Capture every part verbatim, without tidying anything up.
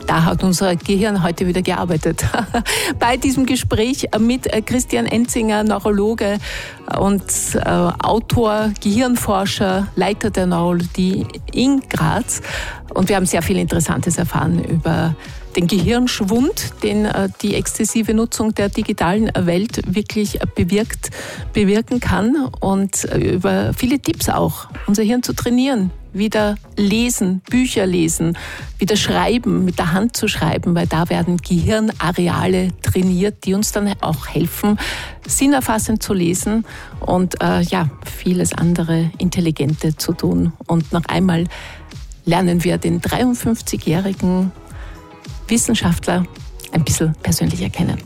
Da hat unser Gehirn heute wieder gearbeitet. Bei diesem Gespräch mit Christian Enzinger, Neurologe und äh, Autor, Gehirnforscher, Leiter der Neurologie in Graz. Und wir haben sehr viel Interessantes erfahren über den Gehirnschwund, den äh, die exzessive Nutzung der digitalen Welt wirklich bewirkt, bewirken kann, und äh, über viele Tipps auch, unser Hirn zu trainieren. Wieder lesen, Bücher lesen, wieder schreiben, mit der Hand zu schreiben, weil da werden Gehirnareale trainiert, die uns dann auch helfen, sinnerfassend zu lesen und äh, ja, vieles andere Intelligente zu tun. Und noch einmal lernen wir den dreiundfünfzigjährigen Wissenschaftler ein bisschen persönlicher kennen.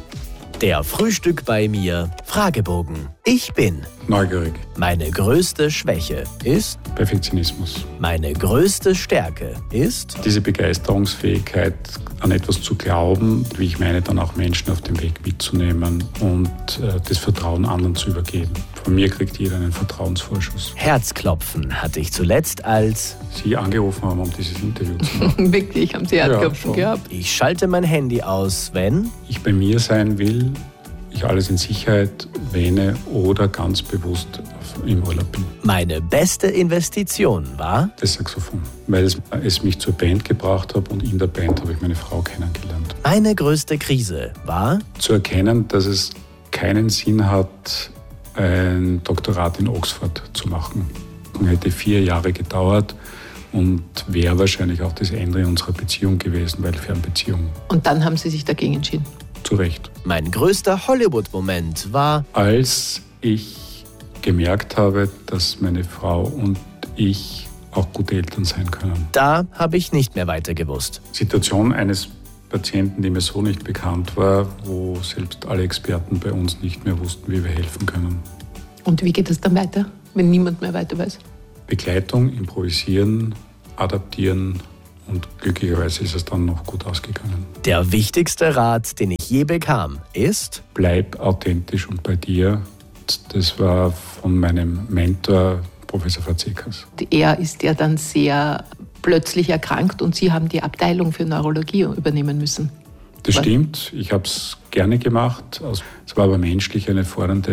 Der Frühstück bei mir Fragebogen. Ich bin neugierig. Meine größte Schwäche ist Perfektionismus. Meine größte Stärke ist Diese Begeisterungsfähigkeit, an etwas zu glauben, wie ich meine, dann auch Menschen auf dem Weg mitzunehmen und äh, das Vertrauen anderen zu übergeben. Von mir kriegt jeder einen Vertrauensvorschuss. Herzklopfen hatte ich zuletzt, als Sie angerufen haben, um dieses Interview zu machen. Wirklich, haben Sie Herzklopfen Ja, gehabt? ich schalte mein Handy aus, wenn Ich bei mir sein will, ich alles in Sicherheit wähne oder ganz bewusst im Urlaub bin. meine beste Investition war Das Saxophon, weil es, es mich zur Band gebracht hat, und in der Band habe ich meine Frau kennengelernt. meine größte Krise war Zu erkennen, dass es keinen Sinn hat, ein Doktorat in Oxford zu machen. Es hätte vier Jahre gedauert und wäre wahrscheinlich auch das Ende unserer Beziehung gewesen, weil Fernbeziehung. Und dann haben Sie sich dagegen entschieden. Zu Recht. mein größter Hollywood-Moment war Als ich gemerkt habe, dass meine Frau und ich auch gute Eltern sein können. da habe ich nicht mehr weiter gewusst. Situation eines Patienten, die mir so nicht bekannt war, wo selbst alle Experten bei uns nicht mehr wussten, wie wir helfen können. Und wie geht es dann weiter, wenn niemand mehr weiter weiß? Begleitung, improvisieren, adaptieren, und glücklicherweise ist es dann noch gut ausgegangen. Der wichtigste Rat, den ich je bekam, ist Bleib authentisch und bei dir. Das war von meinem Mentor, Professor Fazekas. Er ist ja dann sehr plötzlich erkrankt und Sie haben die Abteilung für Neurologie übernehmen müssen. Das Was? stimmt, ich habe es gerne gemacht. Es war aber menschlich eine fordernde